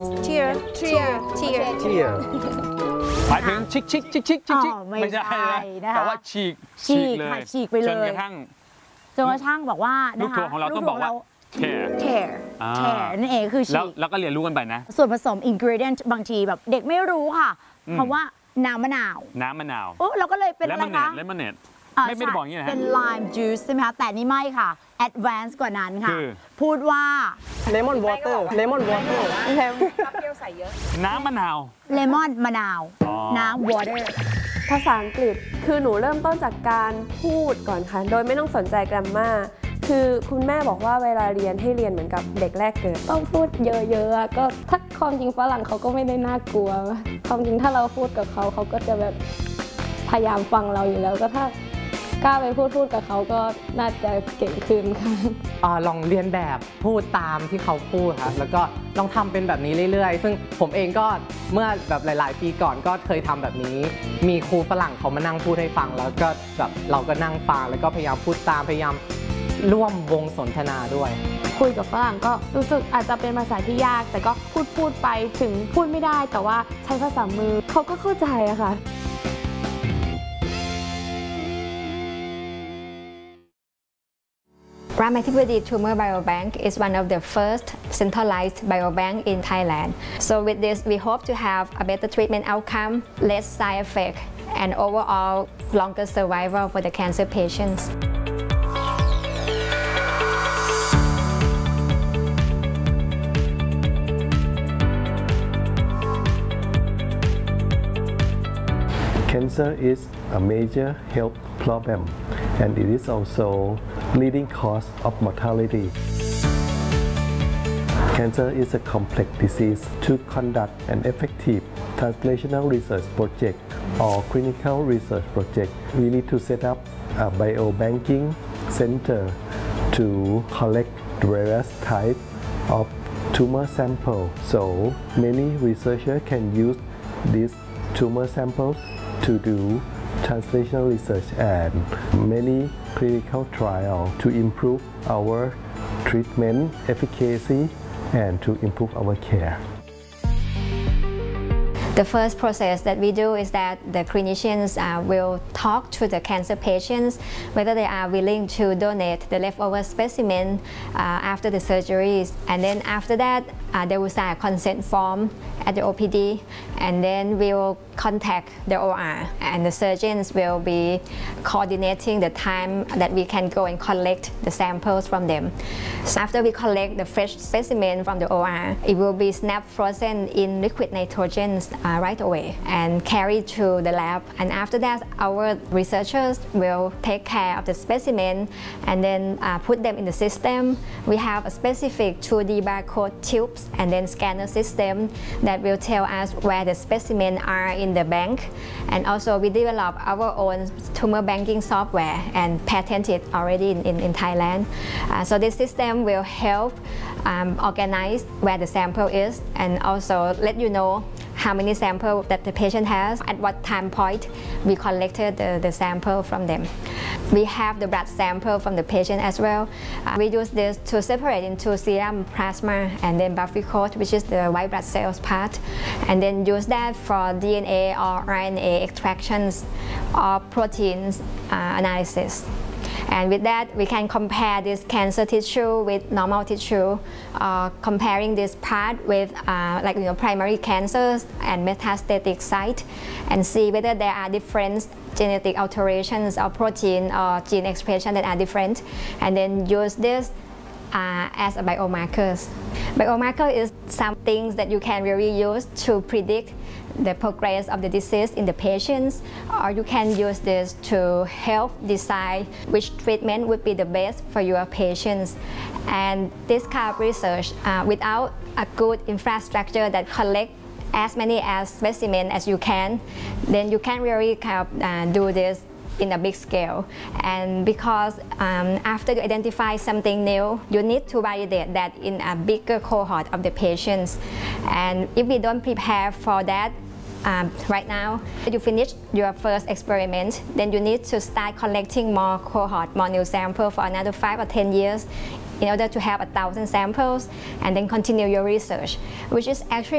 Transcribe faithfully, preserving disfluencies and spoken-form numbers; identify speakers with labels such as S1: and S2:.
S1: cheer cheer cheer
S2: cheer
S3: หมายถึงชิกชิกชิกชิกชิกชิก
S1: ไม่
S3: ไม่ใช่
S1: ใช่นะคะ
S3: แต่ว่าฉีก
S1: ฉีก
S3: เลย
S1: ค่ะฉีกไปเลย
S3: จนกระทั่ง
S1: จนกระทั่งบอกว่า
S3: ลู
S1: นะ
S3: กทัว
S1: คะ
S3: ร์ของเราต้องบอกว่า care
S1: care
S3: อ่า
S1: care นั่นเองคือ
S3: แล้
S1: ฉี
S3: ว
S1: ก
S3: แล้วก็เรียนรู้กันไปนะ
S1: ส่วนผสม ingredient บางทีแบบเด็กไม่รู้ค่ะคำว่าน้ำมะนาว
S3: น้ำมะนาว
S1: โอ้เราก็เลยเป็นอะไร
S3: เลมอนเน
S1: คะ
S3: ดเลมอนเนด
S1: อ่า
S3: ไม่ไม่ได้บอกอย่างนี้นะฮะ
S1: เป็น lime juice ใช่ไหมคะแต่นี่ไม่ค่ะ advanced กว่านั้นค่ะ
S3: คือ
S1: พูดว่า
S2: lemon water lemon water
S3: น้ำมะนาว
S1: lemon มะนาว
S3: อ๋อ
S1: น้ำ water
S4: ภาษาอังกฤษคือหนูเริ่มต้นจากการพูดก่อนค่ะโดยไม่ต้องสนใจแกรมมาคือคุณแม่บอกว่าเวลาเรียนให้เรียนเหมือนกับเด็กแรกเกิด
S5: ต้องพูดเยอะๆอะก็ถ้าความจริงฝรั่งเขาก็ไม่ได้น่ากลัวความจริงถ้าเราพูดกับเขาเขาก็จะแบบพยายามฟังเราอยู่แล้วก็ถ้ากล้าไปพูดพูดกับเขาก็น่าจะเก่งขึ้นค่ะ
S6: อ่าลองเรียนแบบพูดตามที่เขาพูดครับแล้วก็ลองทำเป็นแบบนี้เรื่อยๆซึ่งผมเองก็เมื่อแบบหลายๆปีก่อนก็เคยทำแบบนี้มีครูฝรั่งเขามานั่งพูดให้ฟังแล้วก็แบบเราก็นั่งฟังแล้วก็พยายามพูดตามพยายามร่วมวงสนทนาด้วย
S5: คุยกับฝรั่งก็รู้สึกอาจจะเป็นภาษาที่ยากแต่ก็พูดพูดไปถึงพูดไม่ได้แต่ว่าใช้ภาษามือเขาก็เข้าใจอะค่ะ
S7: Ramathibodi Tumor Biobank is one of the first centralized biobank in Thailand. So with this, we hope to have a better treatment outcome, less side effect, and overall longer survival for the cancer patients.
S8: Cancer is a major health problem and it is also leading cause of mortality. Cancer is a complex disease. To conduct an effective translational research project or clinical research project, we need to set up a biobanking center to collect various types of tumor sample. So many researchers can use these tumor samples to do translational research and many clinical trials to improve our treatment efficacy and to improve our care.
S7: The first process that we do is that the clinicians uh, will talk to the cancer patients whether they are willing to donate the leftover specimen uh, after the surgeries, and then after that uh, they will sign a consent form at the O P D, and then we will contact the O R and the surgeons will be coordinating the time that we can go and collect the samples from them. So after we collect the fresh specimen from the O R, it will be snap frozen in liquid nitrogen uh, right away and carried to the lab, and after that our researchers will take care of the specimen and then uh, put them in the system. We have a specific two D barcode tubes and then scanner system that will tell us where the specimen are in the bank, and also we develop our own tumor banking software and patent it already in, in, in Thailand. Uh, so this system will help um, organize where the sample is and also let you know how many samples that the patient has, at what time point we collected the, the sample from them. We have the blood sample from the patient as well. Uh, we use this to separate into serum, plasma, and then buffy coat, which is the white blood cells part, and then use that for D N A or R N A extractions or proteins uh, analysis. And with that, we can compare this cancer tissue with normal tissue, uh, comparing this part with uh, like you know primary cancers and metastatic site, and see whether there are different genetic alterations or protein or gene expression that are different, and then use this uh, as a biomarkers. Biomarker is some things that you can really use to predict the progress of the disease in the patients, or you can use this to help decide which treatment would be the best for your patients. And this kind of research, uh, without a good infrastructure that collect as many as specimen as you can, then you can't really kind of uh, do this in a big scale. And because um, after you identify something new, you need to validate that in a bigger cohort of the patients. And if we don't prepare for that um, right now, you finish your first experiment, then you need to start collecting more cohort, more new sample for another five or ten years in order to have a thousand samples and then continue your research, which is actually